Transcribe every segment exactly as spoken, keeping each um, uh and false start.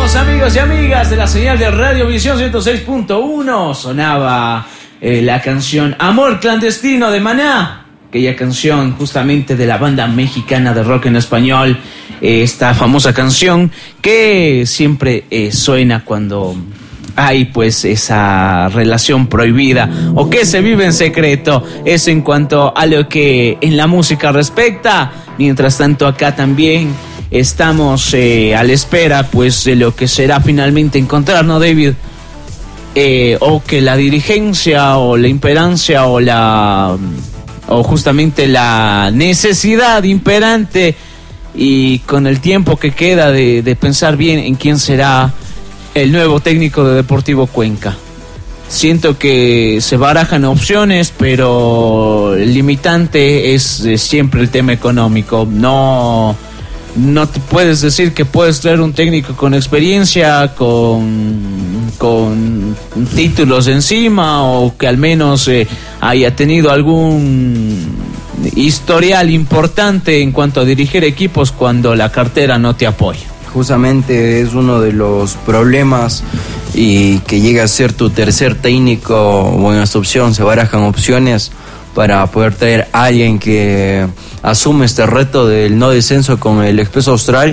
Continuamos, amigos y amigas de la señal de Radio Visión ciento seis punto uno. Sonaba eh, la canción Amor Clandestino de Maná, aquella canción justamente de la banda mexicana de rock en español, eh, esta famosa canción que siempre eh, suena cuando hay pues esa relación prohibida o que se vive en secreto. Eso en cuanto a lo que en la música respecta. Mientras tanto, acá también estamos eh, a la espera pues de lo que será finalmente encontrar, ¿no, David? Eh, o que la dirigencia o la imperancia o la o justamente la necesidad imperante y con el tiempo que queda de, de pensar bien en quién será el nuevo técnico de Deportivo Cuenca. Siento que se barajan opciones, pero el limitante es, es siempre el tema económico. No, no te puedes decir que puedes traer un técnico con experiencia, con, con títulos encima, o que al menos eh, haya tenido algún historial importante en cuanto a dirigir equipos cuando la cartera no te apoya. Justamente es uno de los problemas, y que llega a ser tu tercer técnico, bueno, esta opción, se barajan opciones para poder traer a alguien que asume este reto del no descenso con el Expreso Austral,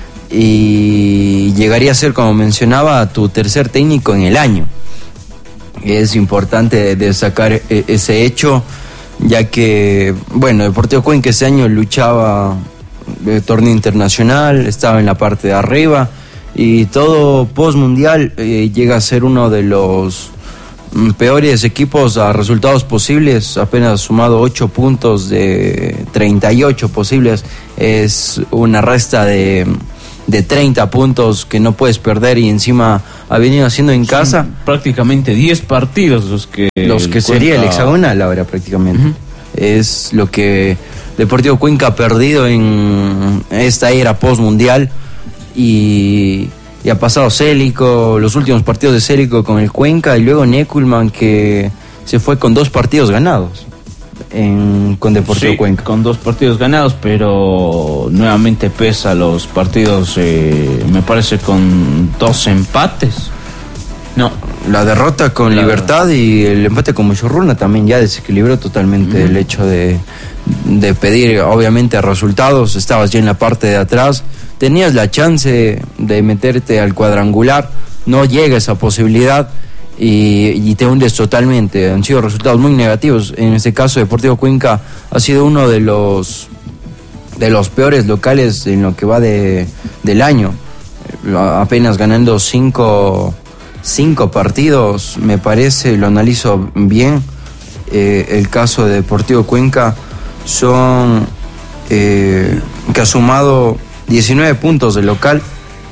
y llegaría a ser, como mencionaba, tu tercer técnico en el año. Es importante destacar ese hecho, ya que, bueno, Deportivo Cuenca ese año luchaba de torneo internacional, estaba en la parte de arriba, y todo post mundial eh, llega a ser uno de los mm, peores equipos a resultados posibles, apenas sumado ocho puntos de treinta y ocho posibles. Es una resta de, de treinta puntos que no puedes perder, y encima ha venido haciendo en casa. Son prácticamente diez partidos los que los que sería Cuenca... el hexagonal ahora prácticamente. Uh-huh. Es lo que Deportivo Cuenca ha perdido en esta era post-mundial, y, y ha pasado Célico, los últimos partidos de Célico con el Cuenca, y luego Neckelman, que se fue con dos partidos ganados en, con Deportivo sí, Cuenca. Con dos partidos ganados, pero nuevamente pesa los partidos, eh, me parece, con dos empates. No, la derrota con la... Libertad y el empate con Muchurruna también ya desequilibró totalmente mm. el hecho de, de pedir, obviamente, resultados. Estabas ya en la parte de atrás, tenías la chance de meterte al cuadrangular, no llega esa posibilidad, y, y te hundes totalmente. Han sido resultados muy negativos. En este caso, Deportivo Cuenca ha sido uno de los de los peores locales en lo que va de del año, apenas ganando cinco Cinco partidos, me parece, lo analizo bien. Eh, el caso de Deportivo Cuenca son eh, que ha sumado diecinueve puntos de local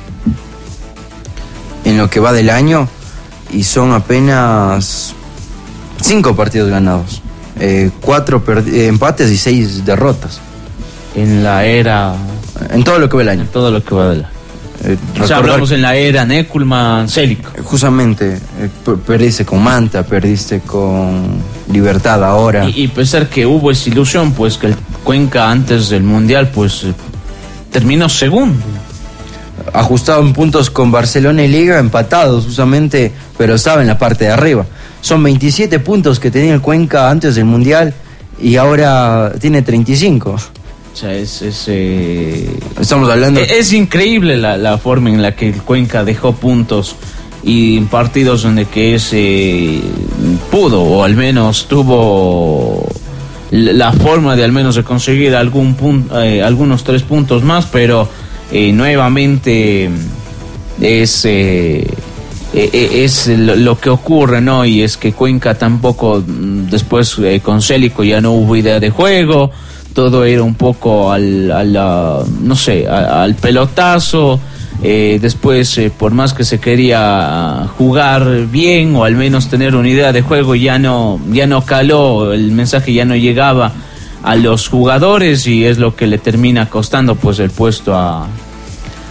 en lo que va del año, y son apenas cinco partidos ganados, eh, cuatro perdi- eh, empates y seis derrotas en la era, en todo lo que va del año. En todo lo que va del año. Eh, o sea, hablamos en la era Neckelman, Célico. Justamente, eh, p- perdiste con Manta, perdiste con Libertad ahora. Y, y pensar que hubo esa ilusión, pues que el Cuenca antes del Mundial, pues eh, terminó segundo. Ajustado en puntos con Barcelona y Liga, empatados justamente, pero estaba en la parte de arriba. Son veintisiete puntos que tenía el Cuenca antes del Mundial, y ahora tiene treinta y cinco. O sea, es, es eh, estamos hablando. Es, es increíble la, la forma en la que el Cuenca dejó puntos, y en partidos donde que ese pudo, o al menos tuvo la forma de al menos de conseguir algún punto, eh, algunos tres puntos más, pero eh, nuevamente es eh, es lo, lo que ocurre, ¿no? Y es que Cuenca tampoco, después eh, con Célico ya no hubo idea de juego. Todo era un poco al, al a, no sé, a, al pelotazo. Eh, después, eh, por más que se quería jugar bien o al menos tener una idea de juego, ya no, ya no caló, el mensaje ya no llegaba a los jugadores, y es lo que le termina costando pues el puesto a,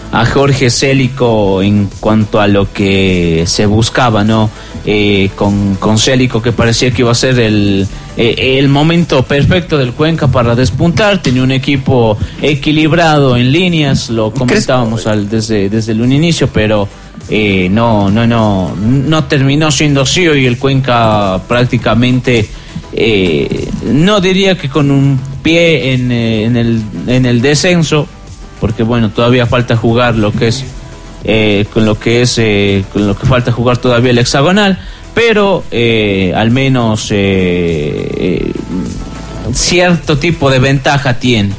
a Jorge Célico en cuanto a lo que se buscaba, ¿no? Eh, con, con Célico, que parecía que iba a ser el, eh, el momento perfecto del Cuenca para despuntar. Tenía un equipo equilibrado en líneas, lo comentábamos al, desde, desde el un inicio, pero eh, no, no, no, no terminó siendo así. Y el Cuenca prácticamente, eh, no diría que con un pie en, eh, en, el, en el descenso, porque bueno, todavía falta jugar lo que es eh, con lo que es eh, con lo que falta jugar todavía el hexagonal, pero eh, al menos eh, eh, cierto tipo de ventaja tiene.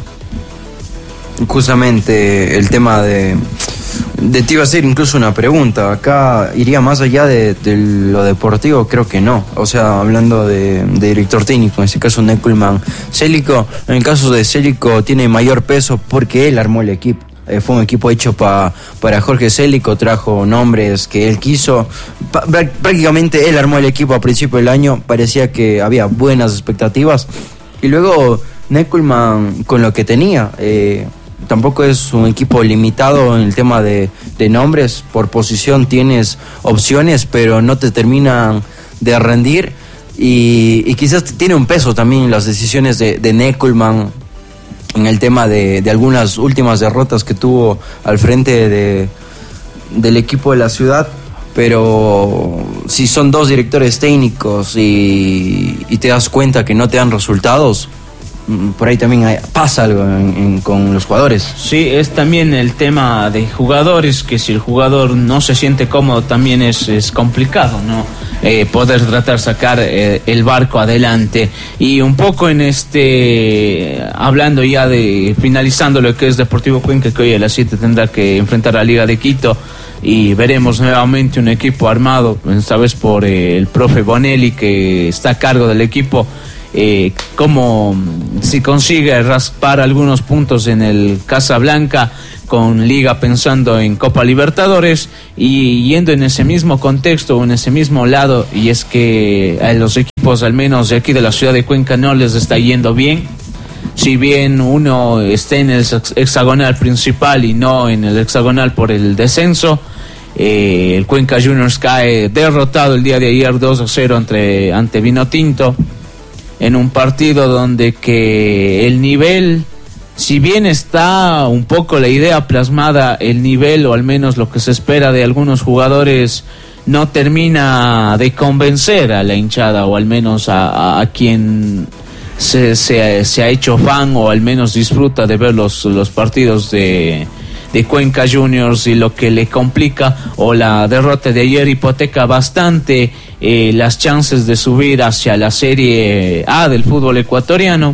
Justamente el tema de de te iba a hacer incluso una pregunta. Acá iría más allá de, de lo deportivo, creo que no. O sea, hablando de, de director técnico, en este caso Neckelman, Célico, en el caso de Célico tiene mayor peso porque él armó el equipo. Eh, fue un equipo hecho pa, para Jorge Célico, trajo nombres que él quiso. Pa, prácticamente él armó el equipo a principio del año, parecía que había buenas expectativas. Y luego Neckelman con lo que tenía, eh, tampoco es un equipo limitado en el tema de, de nombres. Por posición tienes opciones, pero no te terminan de rendir. Y, y quizás tiene un peso también las decisiones de, de Neckelman en el tema de, de algunas últimas derrotas que tuvo al frente de, del equipo de la ciudad. Pero si son dos directores técnicos y, y te das cuenta que no te dan resultados, por ahí también hay, pasa algo en, en, con los jugadores. Sí, es también el tema de jugadores, que si el jugador no se siente cómodo también es, es complicado, ¿no? Eh, poder tratar de sacar eh, el barco adelante. Y un poco en este, hablando ya de, finalizando lo que es Deportivo Cuenca, que hoy a las siete tendrá que enfrentar a la Liga de Quito, y veremos nuevamente un equipo armado, esta vez por eh, el profe Bonelli, que está a cargo del equipo. Eh, como si consigue raspar algunos puntos en el Casablanca, con Liga pensando en Copa Libertadores, y yendo en ese mismo contexto, en ese mismo lado, y es que a los equipos, al menos de aquí de la ciudad de Cuenca, no les está yendo bien. Si bien uno está en el hexagonal principal y no en el hexagonal por el descenso, eh, el Cuenca Juniors cae derrotado el día de ayer dos a cero ante, ante Vinotinto, en un partido donde que el nivel, si bien está un poco la idea plasmada, el nivel, o al menos lo que se espera de algunos jugadores, no termina de convencer a la hinchada, o al menos a, a, a quien se, se, se ha hecho fan, o al menos disfruta de ver los, los partidos de, de Cuenca Juniors, y lo que le complica, o la derrota de ayer hipoteca bastante Eh, las chances de subir hacia la Serie A del fútbol ecuatoriano.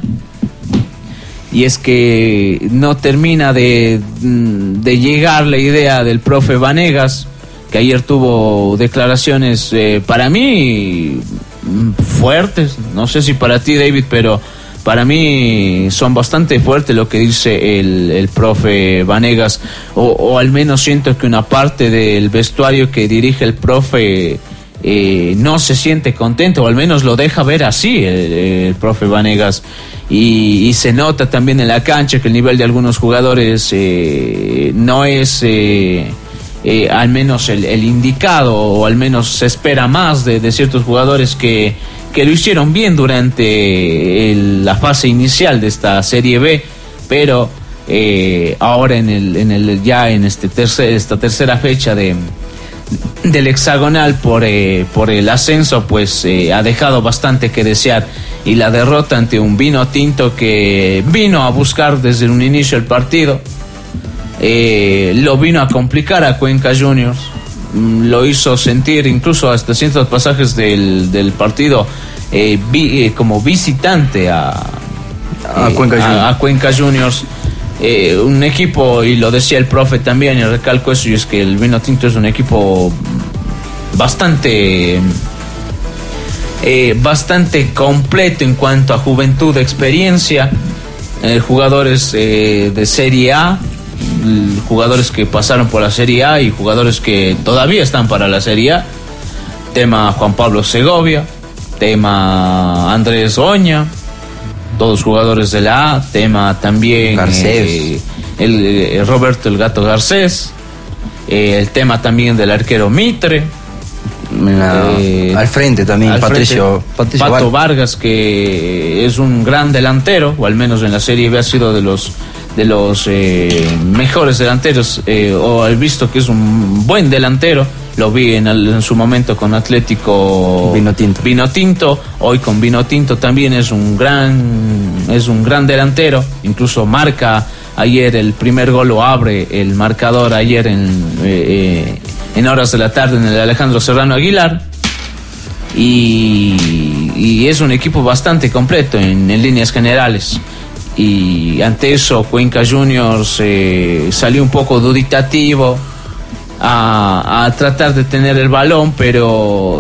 Y es que no termina de, de llegar la idea del profe Vanegas, que ayer tuvo declaraciones eh, para mí fuertes. No sé si para ti, David, pero para mí son bastante fuertes lo que dice el, el profe Vanegas, o, o al menos siento que una parte del vestuario que dirige el profe Eh, no se siente contento, o al menos lo deja ver así el, el profe Vanegas, y, y se nota también en la cancha que el nivel de algunos jugadores eh, no es eh, eh, al menos el, el indicado, o al menos se espera más de, de ciertos jugadores que, que lo hicieron bien durante el, la fase inicial de esta Serie B, pero eh, ahora en el, en el ya en este tercer, esta tercera fecha de del hexagonal por eh, por el ascenso, pues eh, ha dejado bastante que desear, y la derrota ante un Vinotinto que vino a buscar desde un inicio el partido, eh, lo vino a complicar a Cuenca Juniors, lo hizo sentir incluso hasta ciertos pasajes del, del partido eh, vi, eh, como visitante a, a, eh, Cuenca a, a Cuenca Juniors. Eh, un equipo, y lo decía el profe también, y recalco eso, y es que el Vinotinto es un equipo bastante eh, bastante completo en cuanto a juventud, experiencia, eh, jugadores eh, de Serie A, jugadores que pasaron por la Serie A y jugadores que todavía están para la Serie A. Tema Juan Pablo Segovia, tema Andrés Oña, todos jugadores de la A, tema también Garcés, eh, el, el Roberto el Gato Garcés, eh, el tema también del arquero Mitre. La, eh, al frente también, al Patricio, frente, Patricio Pato Var- Vargas, que es un gran delantero, o al menos en la Serie B ha sido de los de los eh, mejores delanteros, eh, o he visto que es un buen delantero. Lo vi en, el, en su momento con Atlético Vinotinto. Vinotinto, hoy con Vinotinto también es un gran es un gran delantero, incluso marca ayer el primer gol, lo abre el marcador ayer en eh, eh, en horas de la tarde en el Alejandro Serrano Aguilar, y, y es un equipo bastante completo en, en líneas generales. Y ante eso Cuenca Juniors eh, salió un poco duditativo a, a tratar de tener el balón, pero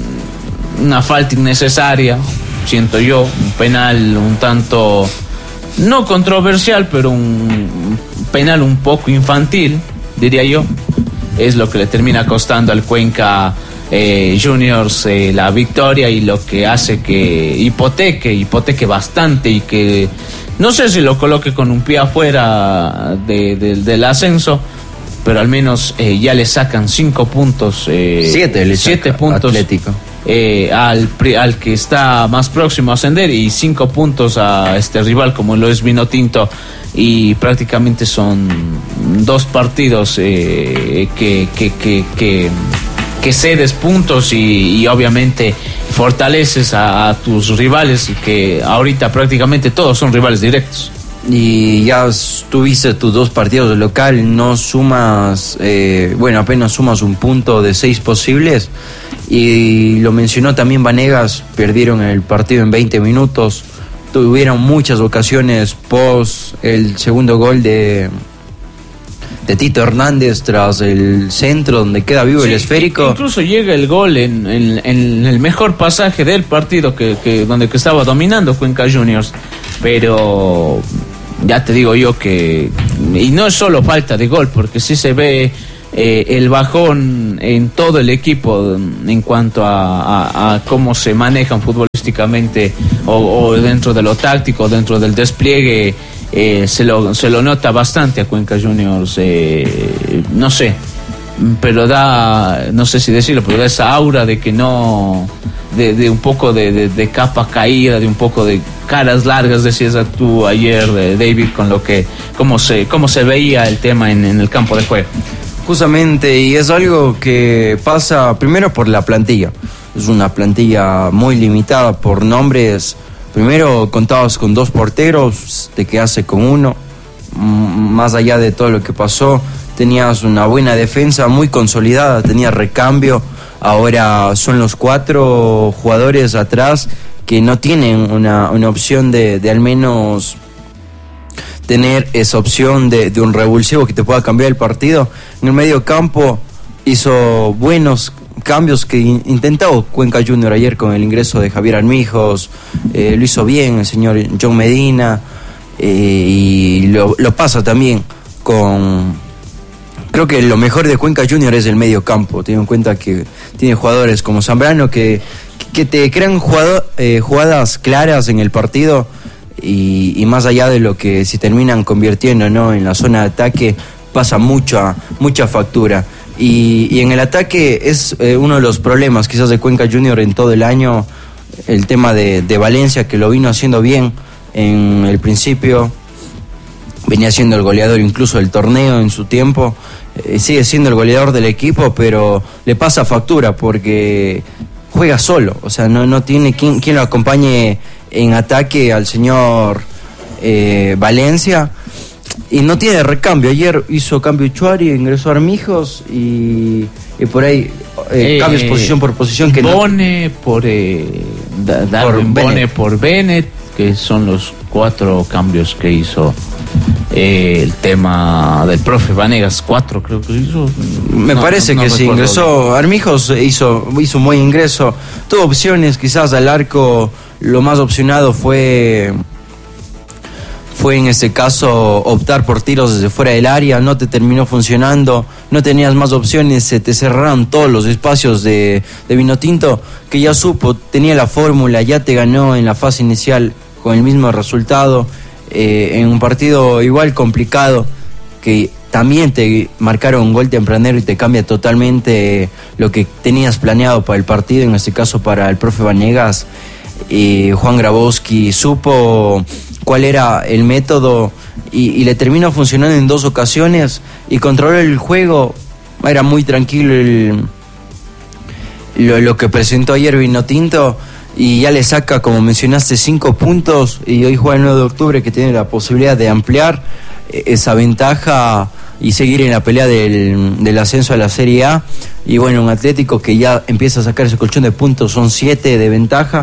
una falta innecesaria, siento yo, un penal un tanto no controversial, pero un penal un poco infantil, diría yo, es lo que le termina costando al Cuenca eh, Juniors eh, la victoria, y lo que hace que hipoteque, hipoteque bastante, y que no sé si lo coloque con un pie afuera de, de, del ascenso, pero al menos eh, ya le sacan cinco puntos, eh, siete, le siete saca puntos Atlético. Eh, al, al que está más próximo a ascender, y cinco puntos a este rival como lo es Vinotinto, y prácticamente son dos partidos eh, que, que, que, que, que cedes puntos y, y obviamente fortaleces a, a tus rivales, que ahorita prácticamente todos son rivales directos. Y ya tuviste tus dos partidos de local, no sumas, eh, bueno, apenas sumas un punto de seis posibles. Y lo mencionó también Vanegas, perdieron el partido en veinte minutos, tuvieron muchas ocasiones post el segundo gol de, de Tito Hernández tras el centro donde queda vivo sí, el esférico. Incluso llega el gol en, en, en el mejor pasaje del partido que, que donde que estaba dominando Cuenca Juniors, pero ya te digo yo que, y no es solo falta de gol, porque sí se ve eh, el bajón en todo el equipo en cuanto a, a, a cómo se manejan futbolísticamente, o, o dentro de lo táctico, dentro del despliegue. Eh, se lo se lo nota bastante a Cuenca Juniors, eh, no sé, pero da, no sé si decirlo, pero da esa aura de que no, de, de un poco de, de, de capa caída, de un poco de caras largas, decías tú ayer, de David, con lo que, cómo se, cómo se veía el tema en, en el campo de juego. Justamente, y es algo que pasa primero por la plantilla, es una plantilla muy limitada por nombres. Primero contabas con dos porteros, te quedaste con uno, más allá de todo lo que pasó, tenías una buena defensa muy consolidada, tenías recambio, ahora son los cuatro jugadores atrás que no tienen una, una opción de, de al menos tener esa opción de, de un revulsivo que te pueda cambiar el partido. En el medio campo hizo buenos cambios que intentó Cuenca Junior ayer con el ingreso de Javier Armijos, eh, lo hizo bien el señor John Medina, eh, y lo, lo pasa también con... Creo que lo mejor de Cuenca Junior es el medio campo, teniendo en cuenta que tiene jugadores como Zambrano que, que te crean jugado, eh, jugadas claras en el partido, y, y más allá de lo que se terminan convirtiendo, ¿no?, en la zona de ataque, pasa mucha, mucha factura. Y, y en el ataque es eh, uno de los problemas quizás de Cuenca Junior en todo el año, el tema de, de Valencia, que lo vino haciendo bien en el principio, venía siendo el goleador incluso del torneo en su tiempo, eh, sigue siendo el goleador del equipo, pero le pasa factura porque juega solo, o sea, no, no tiene quien, quien lo acompañe en ataque al señor eh, Valencia. Y no tiene recambio. Ayer hizo cambio Chuari, ingresó Armijos y, y por ahí eh, eh, cambios posición por posición. Que Bone no... por eh, da, Darwin por Bone Bennett. por Bennett, que son los cuatro cambios que hizo eh, el tema del profe Vanegas. Cuatro creo que hizo. Me no, parece no, no que sí, ingresó. Armijos hizo, hizo un buen ingreso. Tuvo opciones, quizás al arco lo más opcionado fue... Fue en este caso optar por tiros desde fuera del área, no te terminó funcionando, no tenías más opciones, se te cerraron todos los espacios de, de Vinotinto, que ya supo, tenía la fórmula, ya te ganó en la fase inicial con el mismo resultado, eh, en un partido igual complicado, que también te marcaron un gol tempranero y te cambia totalmente lo que tenías planeado para el partido, en este caso para el profe Vanegas. Y Juan Grabowski supo cuál era el método y, y le terminó funcionando en dos ocasiones y controló el juego. Era muy tranquilo el, lo, lo que presentó ayer Vinotinto, y ya le saca, como mencionaste, cinco puntos, y hoy juega el nueve de octubre, que tiene la posibilidad de ampliar esa ventaja y seguir en la pelea del, del ascenso a la Serie A. Y bueno, un Atlético que ya empieza a sacar ese colchón de puntos, son siete de ventaja,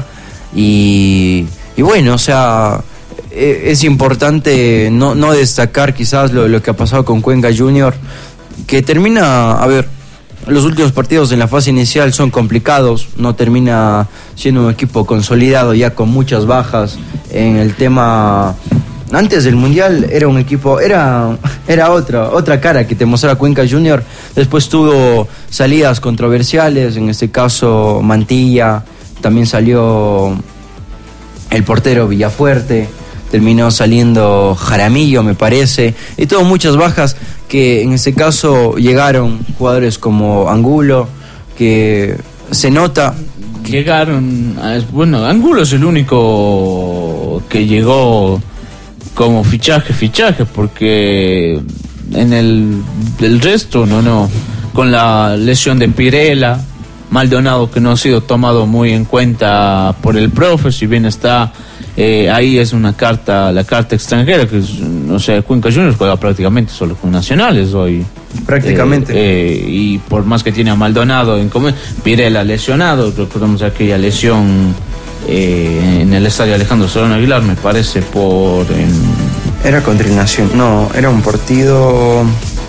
y, y bueno, o sea, es importante no, no destacar quizás lo, lo que ha pasado con Cuenca Junior, que termina, a ver, los últimos partidos en la fase inicial son complicados, no termina siendo un equipo consolidado, ya con muchas bajas en el tema. Antes del Mundial era un equipo, era, era otra, otra cara que te mostraba Cuenca Junior. Después tuvo salidas controversiales, en este caso Mantilla, también salió el portero Villafuerte, terminó saliendo Jaramillo, me parece, y tuvo muchas bajas que en este caso llegaron jugadores como Angulo, que se nota. Llegaron, bueno, Angulo es el único que llegó como fichaje, fichaje, porque en el, el resto, no, no, con la lesión de Pirela, Maldonado, que no ha sido tomado muy en cuenta por el profe, si bien está eh, ahí, es una carta, la carta extranjera, que es, no sé, Cuenca Juniors juega prácticamente solo con nacionales hoy. Prácticamente. Eh, eh, y por más que tiene a Maldonado en común, Pirela lesionado, recordamos aquella lesión eh, en el estadio Alejandro Solón Aguilar, me parece, por... En... Era contra el Nación, no, era un partido...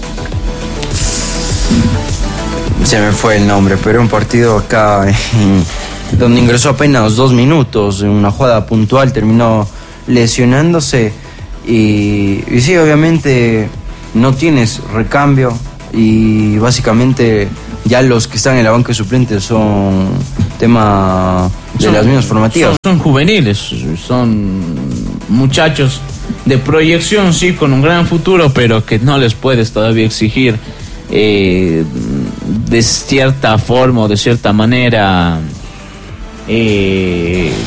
Se me fue el nombre, pero un partido acá en, donde ingresó apenas dos minutos, en una jugada puntual, terminó lesionándose y, y sí, obviamente no tienes recambio y básicamente ya los que están en la banca de suplentes son tema de son, las mismas formativas. Son, son juveniles, son muchachos de proyección, sí, con un gran futuro, pero que no les puedes todavía exigir Eh, de cierta forma o de cierta manera eh,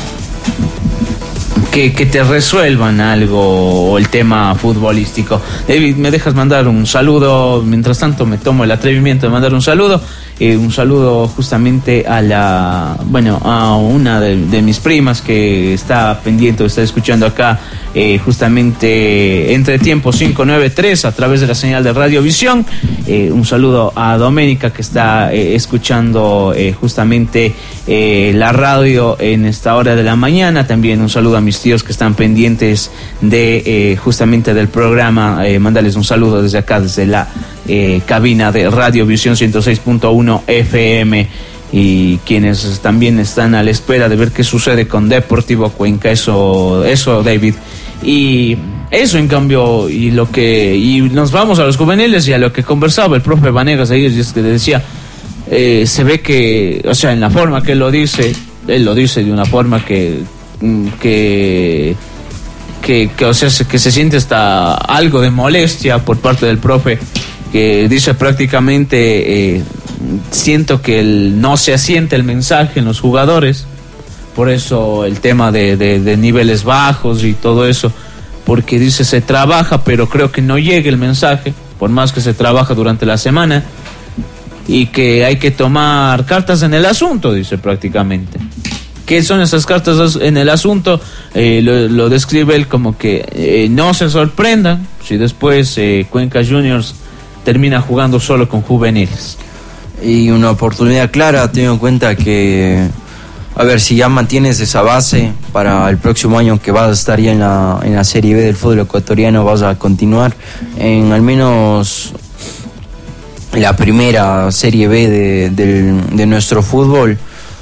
que, que te resuelvan algo o el tema futbolístico. David, ¿me dejas mandar un saludo? Mientras tanto me tomo el atrevimiento de mandar un saludo. Eh, un saludo justamente a la, bueno, a una de, de mis primas que está pendiente, está escuchando acá eh, justamente Entre Tiempo cinco nueve tres a través de la señal de Radiovisión. Eh, un saludo a Doménica, que está eh, escuchando eh, justamente eh, la radio en esta hora de la mañana. También un saludo a mis tíos que están pendientes de eh, justamente del programa. Eh, mandarles un saludo desde acá, desde la eh, cabina de Radiovisión ciento seis punto uno F M, y quienes también están a la espera de ver qué sucede con Deportivo Cuenca. Eso, eso, David. Y eso, en cambio, y lo que y nos vamos a los juveniles y a lo que conversaba el profe Vanegas ayer, y es que decía, eh, se ve que, o sea, en la forma que él lo dice, él lo dice de una forma que que que, que o sea, que se siente hasta algo de molestia por parte del profe, que dice prácticamente eh, siento que el, no se asiente el mensaje en los jugadores, por eso el tema de, de, de niveles bajos y todo eso, porque dice se trabaja pero creo que no llega el mensaje, por más que se trabaja durante la semana, y que hay que tomar cartas en el asunto, dice prácticamente. ¿Qué son esas cartas en el asunto? Eh, lo, lo describe él como que eh, no se sorprendan si después eh, Cuenca Juniors termina jugando solo con juveniles. Y una oportunidad clara, teniendo en cuenta que, a ver, si ya mantienes esa base para el próximo año, que vas a estar ya en la, en la Serie B del fútbol ecuatoriano, vas a continuar en al menos la primera Serie B de, de, de nuestro fútbol,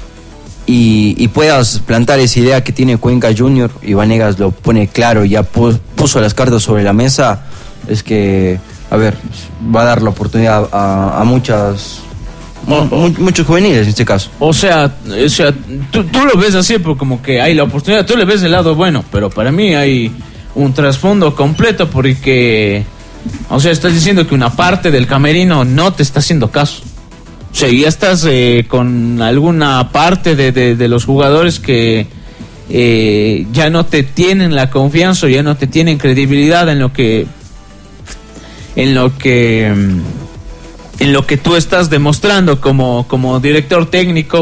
y, y puedas plantar esa idea que tiene Cuenca Junior, y Vanegas lo pone claro, ya pu- puso las cartas sobre la mesa, es que, a ver, va a dar la oportunidad a, a muchas... muchos juveniles en este caso. O sea, o sea tú, tú lo ves así, pero como que hay la oportunidad, tú le ves el lado bueno, pero para mí hay un trasfondo completo, porque O sea, estás diciendo que una parte del camerino no te está haciendo caso. O sea, ya estás eh, con alguna parte de, de, de los jugadores que eh, ya no te tienen la confianza, ya no te tienen credibilidad en lo que en lo que en lo que tú estás demostrando como, como director técnico,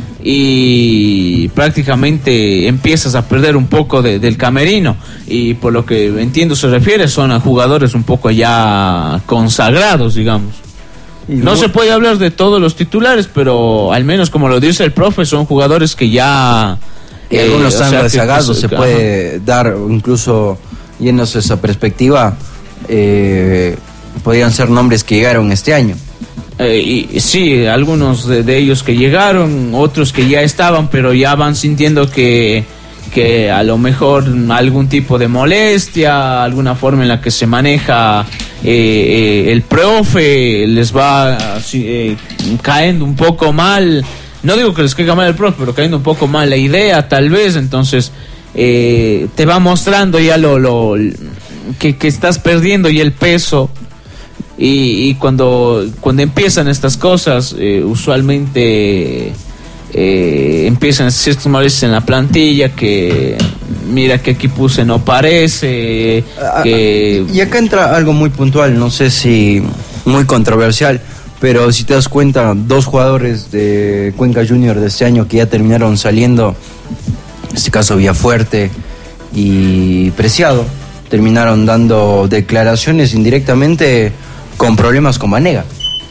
y prácticamente empiezas a perder un poco de, del camerino, y por lo que entiendo se refiere son a jugadores un poco ya consagrados, digamos. No se puede hablar de todos los titulares, pero al menos como lo dice el profe, son jugadores que ya... Y eh, algunos están rezagados, se puede ajá. dar, incluso yéndose esa perspectiva, eh, podrían ser nombres que llegaron este año. Eh, y sí, algunos de, de ellos que llegaron, otros que ya estaban, pero ya van sintiendo que, que a lo mejor algún tipo de molestia, alguna forma en la que se maneja eh, eh, el profe, les va eh, cayendo un poco mal. No digo que les caiga mal el profe, pero cayendo un poco mal la idea, tal vez. Entonces eh, te va mostrando ya lo, lo que, que estás perdiendo y el peso. Y, y cuando cuando empiezan estas cosas, eh, usualmente eh, empiezan ciertos males en la plantilla, que mira que aquí puse no parece. Que... Y acá entra algo muy puntual, no sé si muy controversial, pero si te das cuenta, dos jugadores de Cuenca Junior de este año que ya terminaron saliendo, en este caso Villafuerte y Preciado, terminaron dando declaraciones indirectamente con problemas con Banega.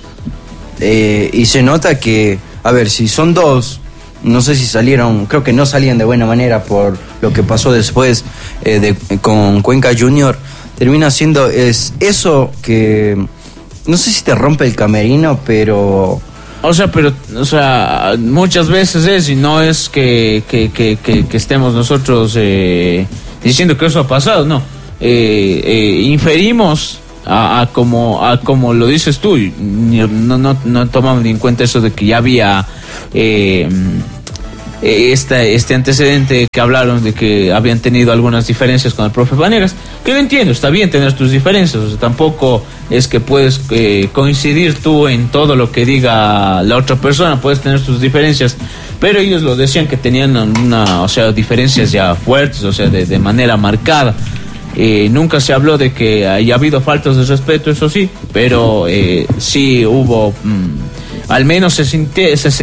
Eh, y se nota que, a ver, si son dos, no sé si salieron, creo que no salían de buena manera por lo que pasó después eh, de, con Cuenca Junior, termina siendo es eso que, no sé si te rompe el camerino, pero... O sea, pero, o sea, muchas veces es, y no es que, que, que, que, que estemos nosotros eh, diciendo que eso ha pasado, no. Eh, eh, inferimos... A, a como a como lo dices tú, no no no tomamos ni en cuenta eso de que ya había eh, esta, este antecedente que hablaron de que habían tenido algunas diferencias con el profe Vanegas, que lo entiendo, está bien tener tus diferencias, o sea, tampoco es que puedes eh, coincidir tú en todo lo que diga la otra persona, puedes tener tus diferencias, pero ellos lo decían que tenían una, o sea, diferencias ya fuertes, o sea, de, de manera marcada. Eh, nunca se habló de que haya habido faltas de respeto, eso sí, pero eh, sí hubo, mmm, al menos se sintió, se